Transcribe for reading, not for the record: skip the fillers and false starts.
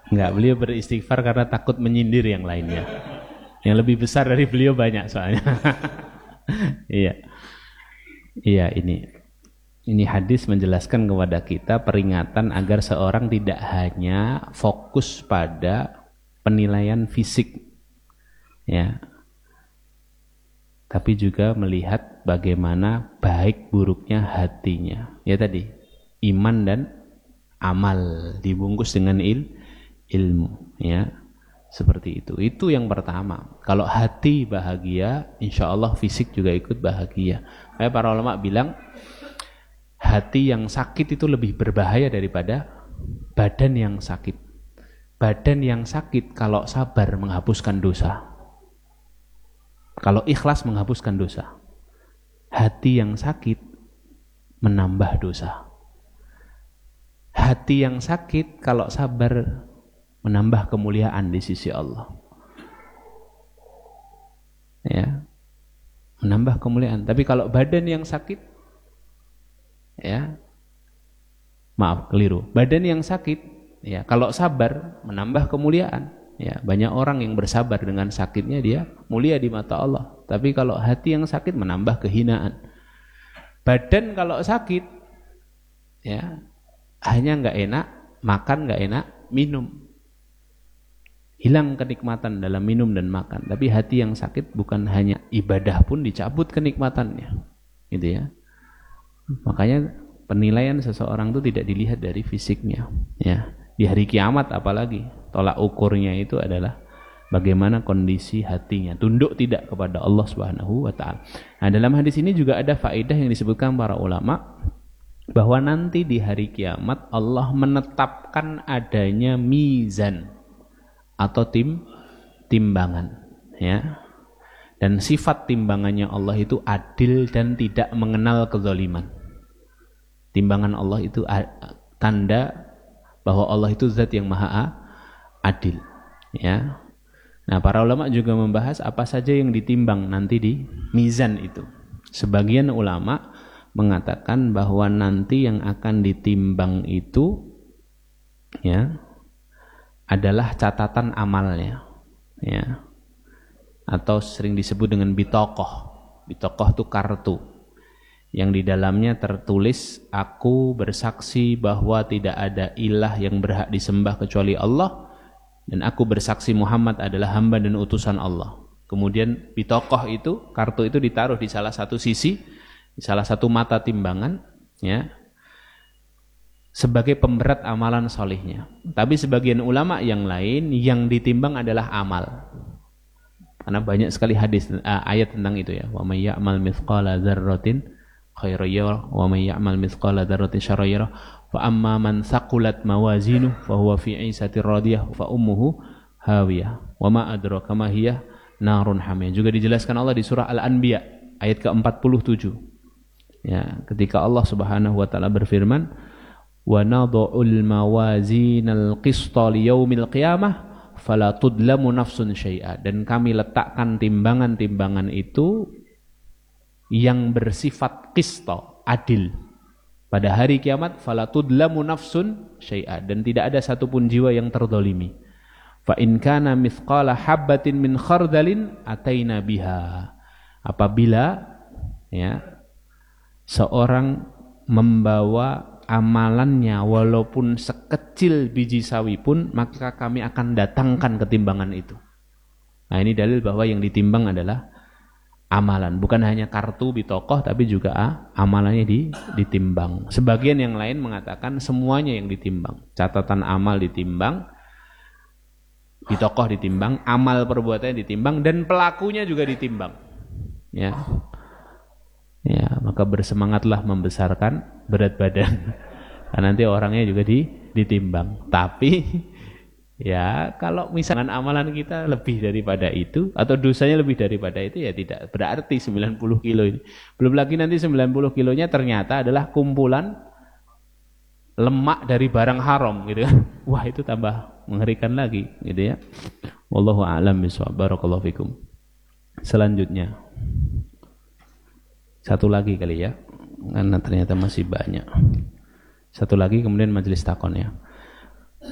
Enggak, beliau beristighfar karena takut menyindir yang lainnya. Yang lebih besar dari beliau banyak soalnya. Iya. Iya, ini hadis menjelaskan kepada kita peringatan agar seorang tidak hanya fokus pada penilaian fisik, ya, tapi juga melihat bagaimana baik buruknya hatinya. Ya tadi, iman dan amal dibungkus dengan ilmu, ya, seperti itu. Itu yang pertama. Kalau hati bahagia, insya Allah fisik juga ikut bahagia. Kayak para ulama bilang, hati yang sakit itu lebih berbahaya daripada badan yang sakit. Badan yang sakit kalau sabar menghapuskan dosa. Kalau ikhlas menghapuskan dosa. Hati yang sakit menambah dosa. Hati yang sakit kalau sabar menambah kemuliaan di sisi Allah. Ya. Menambah kemuliaan. Tapi kalau badan yang sakit, ya, maaf, keliru. Badan yang sakit, ya, kalau sabar menambah kemuliaan. Ya, banyak orang yang bersabar dengan sakitnya, dia mulia di mata Allah. Tapi kalau hati yang sakit menambah kehinaan. Badan kalau sakit, ya, hanya nggak enak makan, nggak enak minum. Hilang kenikmatan dalam minum dan makan. Tapi hati yang sakit bukan hanya ibadah pun dicabut kenikmatannya, gitu ya. Makanya penilaian seseorang itu tidak dilihat dari fisiknya, ya. Di hari kiamat apalagi tolak ukurnya itu adalah bagaimana kondisi hatinya, tunduk tidak kepada Allah Subhanahu wa taala. Nah, dalam hadis ini juga ada faedah yang disebutkan para ulama bahwa nanti di hari kiamat Allah menetapkan adanya mizan atau timbangan, ya. Dan sifat timbangannya Allah itu adil dan tidak mengenal kezaliman. Timbangan Allah itu tanda bahwa Allah itu zat yang maha adil, ya. Nah, para ulama juga membahas apa saja yang ditimbang nanti di mizan itu. Sebagian ulama mengatakan bahwa nanti yang akan ditimbang itu, ya, adalah catatan amalnya, ya, atau sering disebut dengan bitokoh. Bitokoh itu kartu yang di dalamnya tertulis, aku bersaksi bahwa tidak ada ilah yang berhak disembah kecuali Allah, dan aku bersaksi Muhammad adalah hamba dan utusan Allah. Kemudian bitokoh itu, kartu itu ditaruh di salah satu sisi, di salah satu mata timbangan, ya, sebagai pemberat amalan solihnya. Tapi sebagian ulama yang lain yang ditimbang adalah amal. Karena banyak sekali hadis, ayat tentang itu, ya. Wa may ya'mal mithqala dzarratin khairan yarah wa may ya'mal mithqala dzarratin syarran yarah fa amma man thaqulat mawazinuhu fa huwa fi 'ishatir radiyah fa ummuhu hawiyah wa ma adraka ma hiya narun hamiyah. Juga dijelaskan Allah di surah Al-Anbiya ayat ke-47. Ya, ketika Allah Subhanahu wa taala berfirman, wa nad'ul mawazinal qista liyaumil qiyamah fala tudlamu nafsun syai'a, dan kami letakkan timbangan-timbangan itu yang bersifat qista, adil, pada hari kiamat, fala tudlamu nafsun syai'a, dan tidak ada satupun jiwa yang terdolimi. Fa in kana mithqala habbatin min khardalin ataina biha, apabila, ya, seorang membawa amalannya walaupun sekecil biji sawi pun, maka kami akan datangkan ketimbangan itu. Nah, ini dalil bahwa yang ditimbang adalah amalan, bukan hanya kartu bitokoh, tapi juga amalannya ditimbang. Sebagian yang lain mengatakan semuanya yang ditimbang. Catatan amal ditimbang, bitokoh ditimbang, amal perbuatannya ditimbang, dan pelakunya juga ditimbang. Ya. Ya, maka bersemangatlah membesarkan berat badan. Karena nanti orangnya juga ditimbang. Tapi ya, kalau misalnya amalan kita lebih daripada itu, atau dosanya lebih daripada itu, ya tidak berarti 90 kilo ini. Belum lagi nanti 90 kilonya ternyata adalah kumpulan lemak dari barang haram, gitu kan. Wah, itu tambah mengerikan lagi, gitu ya. Wallahu a'lam bishawab. Barakallahu fikum. Selanjutnya, satu lagi kali ya, karena ternyata masih banyak. Satu lagi, kemudian majelis takon, ya.